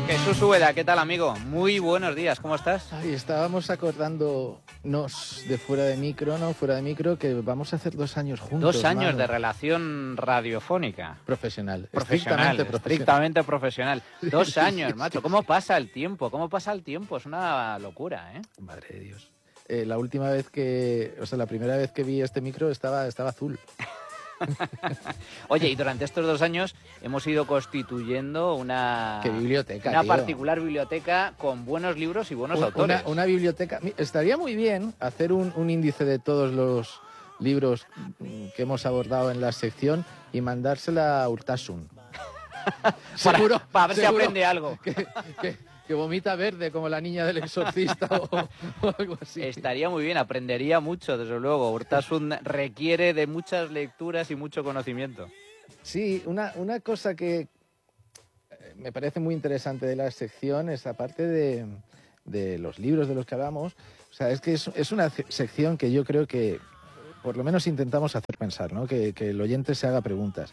Jesús Úbeda, ¿qué tal, amigo? Muy buenos días, ¿cómo estás? Ay, estábamos acordándonos de fuera de micro, que vamos a hacer 2 años juntos. 2 años Manu. de relación radiofónica. Profesional. Estrictamente profesional. 2 años, macho. ¿Cómo pasa el tiempo? Es una locura, ¿eh? Madre de Dios. La primera vez que vi este micro estaba azul. Oye, y durante estos 2 años hemos ido constituyendo una particular biblioteca con buenos libros y buenos autores. Una biblioteca. Estaría muy bien hacer un índice de todos los libros que hemos abordado en la sección y mandársela a Urtasun. Seguro, para ver si aprende algo. Que vomita verde como la niña del exorcista o algo así. Estaría muy bien, aprendería mucho, desde luego. Urtasun requiere de muchas lecturas y mucho conocimiento. Sí, una cosa que me parece muy interesante de la sección es, aparte de los libros de los que hablamos, o sea, es que es una sección que yo creo que por lo menos intentamos hacer pensar, ¿no? Que el oyente se haga preguntas.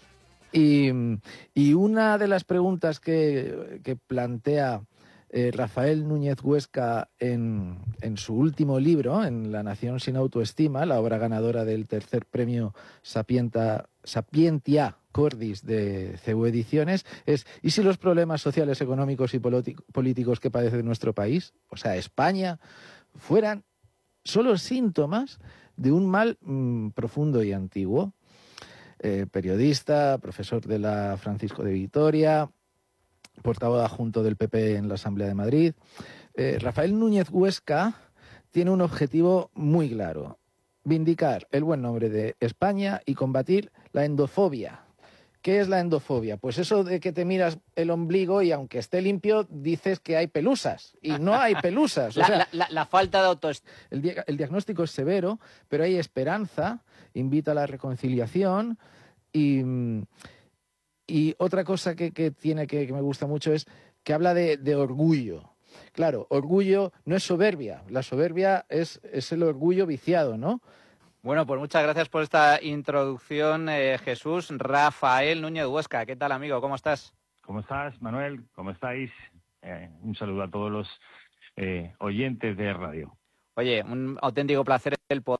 Y una de las preguntas que plantea Rafael Núñez Huesca en su último libro, en La nación sin autoestima, la obra ganadora del tercer premio Sapientia Cordis de CEU Ediciones, es: ¿y si los problemas sociales, económicos y políticos que padece nuestro país, o sea, España, fueran solo síntomas de un mal profundo y antiguo? Periodista, profesor de la Francisco de Vitoria, portavoz adjunto del PP en la Asamblea de Madrid. Rafael Núñez Huesca tiene un objetivo muy claro: vindicar el buen nombre de España y combatir la endofobia. ¿Qué es la endofobia? Pues eso de que te miras el ombligo y aunque esté limpio dices que hay pelusas, y no hay pelusas. La falta de autoestima. El diagnóstico es severo, pero hay esperanza, invita a la reconciliación. Y otra cosa que tiene que me gusta mucho es que habla de orgullo. Claro, orgullo no es soberbia. La soberbia es el orgullo viciado, ¿no? Bueno, pues muchas gracias por esta introducción, Jesús. Rafael Núñez Huesca, ¿qué tal, amigo? ¿Cómo estás? ¿Cómo estás, Manuel? ¿Cómo estáis? Un saludo a todos los oyentes de radio. Oye, un auténtico placer el poder.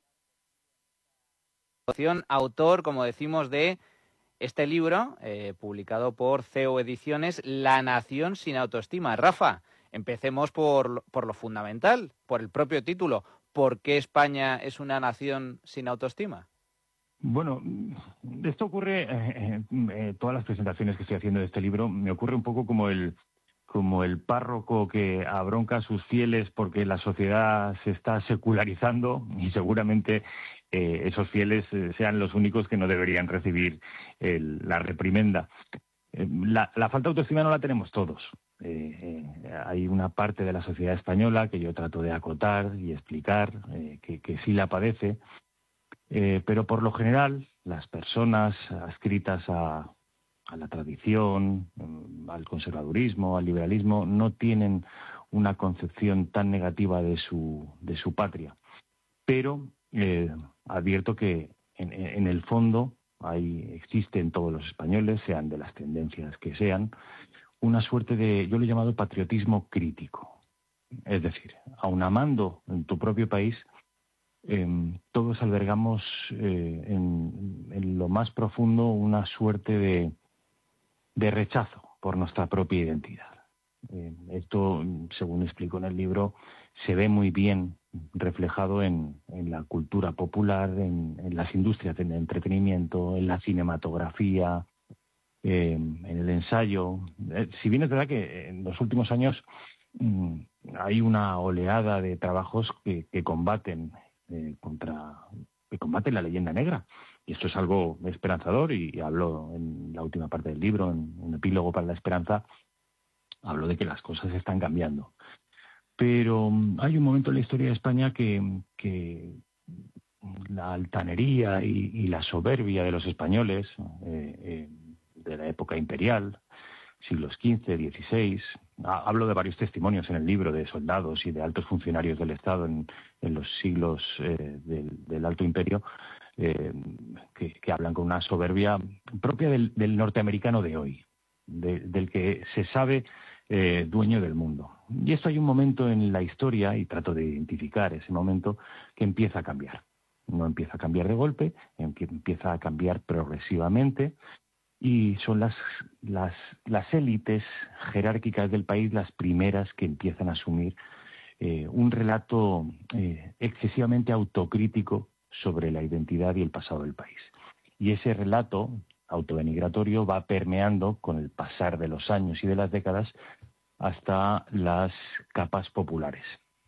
Autor, como decimos, de este libro, publicado por CEU Ediciones, La nación sin autoestima. Rafa, empecemos por lo fundamental, por el propio título. ¿Por qué España es una nación sin autoestima? Bueno, esto ocurre, todas las presentaciones que estoy haciendo de este libro, me ocurre un poco como el párroco que abronca a sus fieles porque la sociedad se está secularizando y seguramente esos fieles sean los únicos que no deberían recibir la reprimenda. La falta de autoestima no la tenemos todos. Hay una parte de la sociedad española que yo trato de acotar y explicar que sí la padece, pero por lo general las personas adscritas a la tradición, al conservadurismo, al liberalismo, no tienen una concepción tan negativa de su patria. Pero advierto que en el fondo existe en todos los españoles, sean de las tendencias que sean, una suerte de, yo lo he llamado patriotismo crítico. Es decir, aun amando en tu propio país, todos albergamos en lo más profundo una suerte de rechazo por nuestra propia identidad. Esto, según explico en el libro, se ve muy bien reflejado en la cultura popular, en las industrias del entretenimiento, en la cinematografía, en el ensayo. Si bien es verdad que en los últimos años hay una oleada de trabajos que combaten la leyenda negra. Y esto es algo esperanzador, y hablo en la última parte del libro, en un epílogo para la esperanza, hablo de que las cosas están cambiando. Pero hay un momento en la historia de España que la altanería y la soberbia de los españoles de la época imperial, siglos XV, XVI, hablo de varios testimonios en el libro de soldados y de altos funcionarios del Estado en los siglos del Alto Imperio, que hablan con una soberbia propia del norteamericano de hoy, del que se sabe dueño del mundo. Y esto hay un momento en la historia, y trato de identificar ese momento, que empieza a cambiar. No empieza a cambiar de golpe, empieza a cambiar progresivamente, y son las élites jerárquicas del país las primeras que empiezan a asumir un relato excesivamente autocrítico sobre la identidad y el pasado del país. Y ese relato autodenigratorio va permeando con el pasar de los años y de las décadas hasta las capas populares.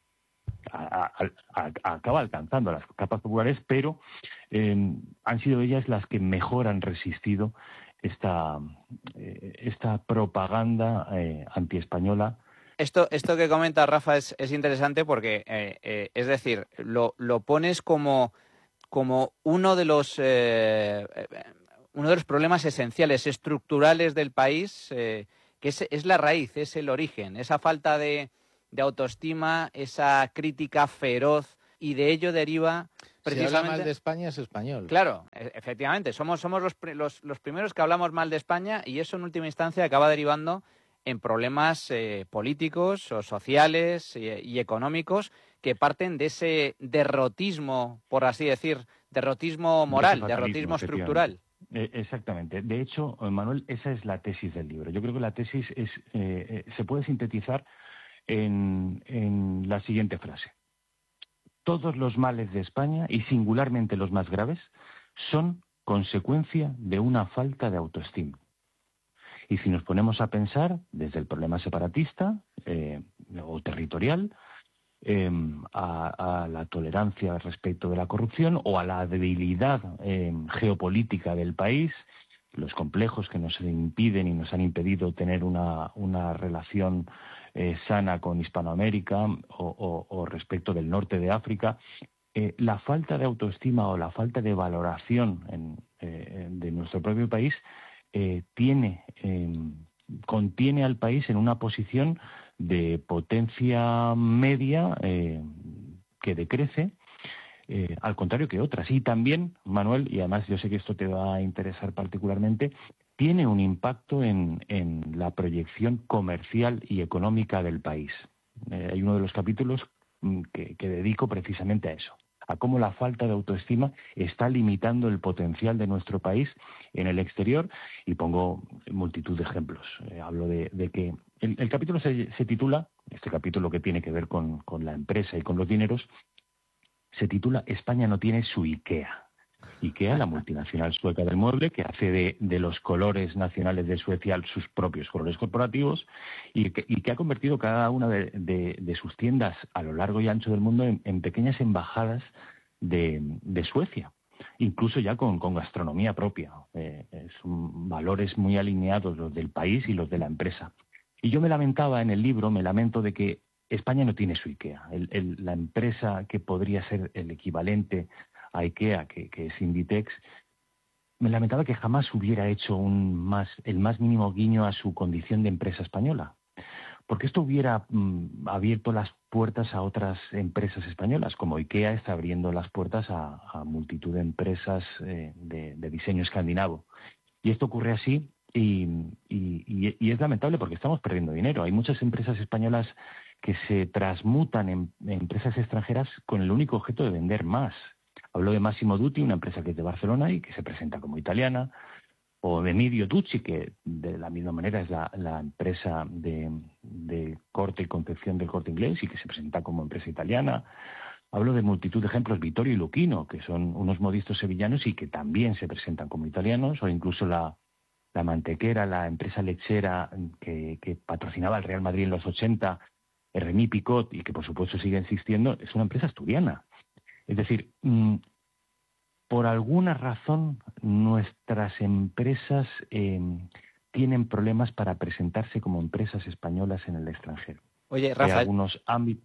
Acaba alcanzando a las capas populares, pero han sido ellas las que mejor han resistido esta propaganda antiespañola. Esto que comenta Rafa es interesante porque, es decir, lo pones como uno de los problemas esenciales, estructurales del país, que es la raíz, es el origen, esa falta de autoestima, esa crítica feroz, y de ello deriva precisamente... Si habla mal de España es español. Claro, efectivamente, somos los primeros que hablamos mal de España, y eso en última instancia acaba derivando en problemas políticos o sociales y económicos que parten de ese derrotismo, por así decir, derrotismo moral, derrotismo estructural. Exactamente. De hecho, Manuel, esa es la tesis del libro. Yo creo que la tesis se puede sintetizar en la siguiente frase. Todos los males de España, y singularmente los más graves, son consecuencia de una falta de autoestima. Y si nos ponemos a pensar desde el problema separatista o territorial, a la tolerancia respecto de la corrupción o a la debilidad geopolítica del país, los complejos que nos impiden y nos han impedido tener una relación sana con Hispanoamérica o respecto del norte de África, la falta de autoestima o la falta de valoración de nuestro propio país contiene al país en una posición de potencia media que decrece, al contrario que otras. Y también, Manuel, y además yo sé que esto te va a interesar particularmente, tiene un impacto en la proyección comercial y económica del país. Hay uno de los capítulos que dedico precisamente a eso, a cómo la falta de autoestima está limitando el potencial de nuestro país en el exterior, y pongo multitud de ejemplos. Hablo de que el capítulo se titula, este capítulo que tiene que ver con la empresa y con los dineros, se titula España no tiene su IKEA. IKEA, la multinacional sueca del mueble, que hace de los colores nacionales de Suecia sus propios colores corporativos, y que ha convertido cada una de sus tiendas a lo largo y ancho del mundo en pequeñas embajadas de Suecia, incluso ya con gastronomía propia. Son valores muy alineados los del país y los de la empresa. Y yo me lamentaba en el libro, me lamento de que España no tiene su IKEA. La empresa que podría ser el equivalente a IKEA, que es Inditex, me lamentaba que jamás hubiera hecho el más mínimo guiño a su condición de empresa española, porque esto hubiera abierto las puertas a otras empresas españolas, como IKEA está abriendo las puertas a multitud de empresas de diseño escandinavo. Y esto ocurre así, y es lamentable porque estamos perdiendo dinero. Hay muchas empresas españolas que se transmutan en empresas extranjeras con el único objeto de vender más. Hablo de Massimo Dutti, una empresa que es de Barcelona y que se presenta como italiana, o de Emilio Tucci, que de la misma manera es la empresa de corte y confección del Corte Inglés y que se presenta como empresa italiana. Hablo de multitud de ejemplos, Vittorio y Luchino, que son unos modistos sevillanos y que también se presentan como italianos, o incluso la mantequera, la empresa lechera que patrocinaba al Real Madrid en los 80, Rémy Picot, y que por supuesto sigue existiendo, es una empresa asturiana. Es decir, por alguna razón nuestras empresas tienen problemas para presentarse como empresas españolas en el extranjero. Oye, Rafael, algunos ámbitos...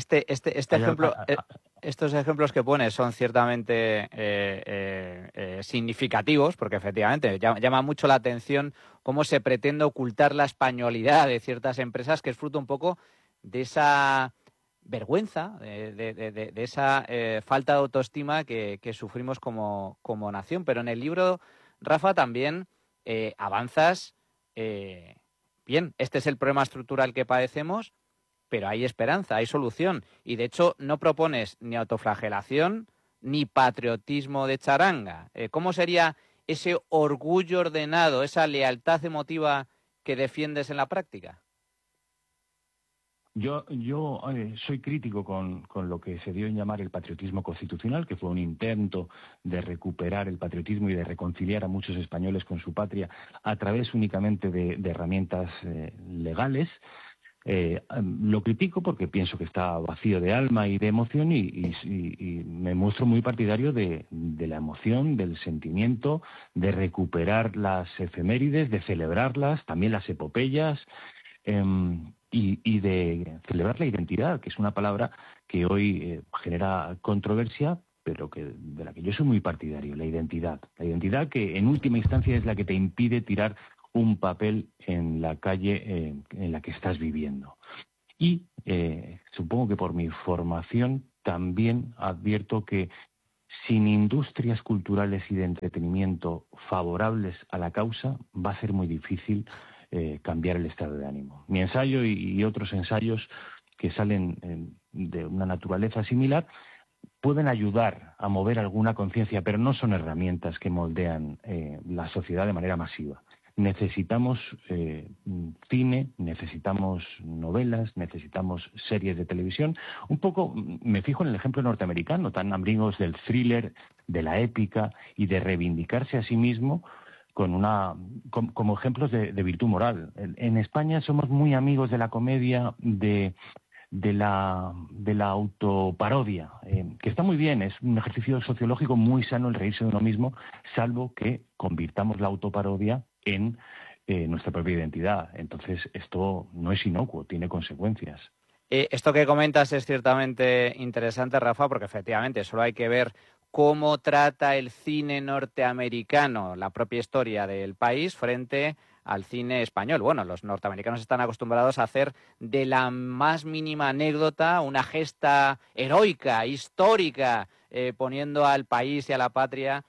Estos ejemplos que pones son ciertamente significativos, porque efectivamente llama mucho la atención cómo se pretende ocultar la españolidad de ciertas empresas, que es fruto un poco de esa vergüenza, de esa falta de autoestima que sufrimos como nación. Pero en el libro, Rafa, también avanzas bien, este es el problema estructural que padecemos, pero hay esperanza, hay solución. Y de hecho no propones ni autoflagelación ni patriotismo de charanga. ¿Cómo sería ese orgullo ordenado, esa lealtad emotiva que defiendes en la práctica? Yo soy crítico con lo que se dio en llamar el patriotismo constitucional, que fue un intento de recuperar el patriotismo y de reconciliar a muchos españoles con su patria a través únicamente de herramientas legales. Lo critico porque pienso que está vacío de alma y de emoción y me muestro muy partidario de la emoción, del sentimiento, de recuperar las efemérides, de celebrarlas, también las epopeyas, y de celebrar la identidad, que es una palabra que hoy genera controversia, pero de la que yo soy muy partidario, la identidad. La identidad que en última instancia es la que te impide tirar un papel en la calle en la que estás viviendo. Y supongo que por mi formación también advierto que sin industrias culturales y de entretenimiento favorables a la causa va a ser muy difícil cambiar el estado de ánimo. Mi ensayo y otros ensayos que salen de una naturaleza similar pueden ayudar a mover alguna conciencia, pero no son herramientas que moldean la sociedad de manera masiva. Necesitamos cine, necesitamos novelas, necesitamos series de televisión. Un poco me fijo en el ejemplo norteamericano, tan amigos del thriller, de la épica y de reivindicarse a sí mismo como ejemplos de virtud moral. En España somos muy amigos de la comedia, de la autoparodia, que está muy bien, es un ejercicio sociológico muy sano el reírse de uno mismo, salvo que convirtamos la autoparodia en nuestra propia identidad. Entonces, esto no es inocuo, tiene consecuencias. Esto que comentas es ciertamente interesante, Rafa, porque efectivamente solo hay que ver cómo trata el cine norteamericano la propia historia del país frente al cine español. Bueno, los norteamericanos están acostumbrados a hacer de la más mínima anécdota una gesta heroica, histórica, poniendo al país y a la patria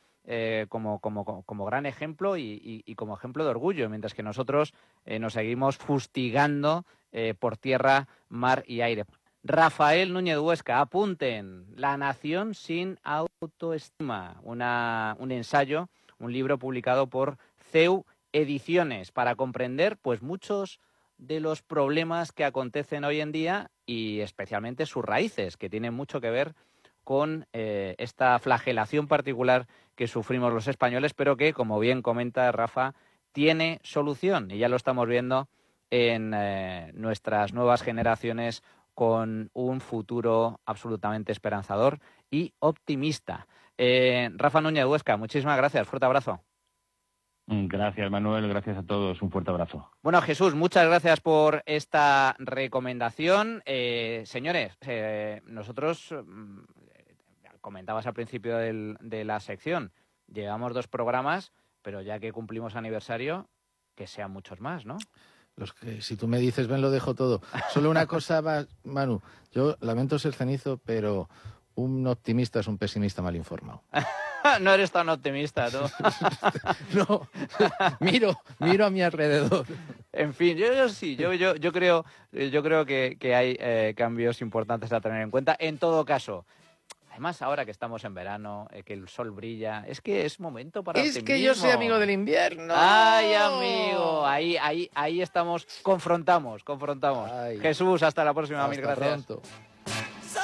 como gran ejemplo y como ejemplo de orgullo, mientras que nosotros nos seguimos fustigando por tierra, mar y aire. Rafael Núñez Huesca, apunten, La nación sin autoestima, un ensayo, un libro publicado por CEU Ediciones, para comprender pues muchos de los problemas que acontecen hoy en día y especialmente sus raíces, que tienen mucho que ver con esta flagelación particular que sufrimos los españoles, pero que, como bien comenta Rafa, tiene solución y ya lo estamos viendo en nuestras nuevas generaciones con un futuro absolutamente esperanzador y optimista. Rafa Núñez Huesca, muchísimas gracias, fuerte abrazo. Gracias, Manuel, gracias a todos, un fuerte abrazo. Bueno, Jesús, muchas gracias por esta recomendación. Señores, nosotros, comentabas al principio de la sección, llevamos 2 programas, pero ya que cumplimos aniversario, que sean muchos más, ¿no? Los que, si tú me dices, ven, lo dejo todo. Solo una cosa más, Manu. Yo lamento ser cenizo, pero un optimista es un pesimista mal informado. No eres tan optimista, ¿no? No, miro a mi alrededor. En fin, yo sí, yo creo que hay cambios importantes a tener en cuenta. En todo caso, además ahora que estamos en verano, que el sol brilla, es que es momento para Es optimismo. que yo soy amigo del invierno. ¡Ay, amigo! Ahí estamos, confrontamos. Ay, Jesús, hasta la próxima, mil gracias. Pronto.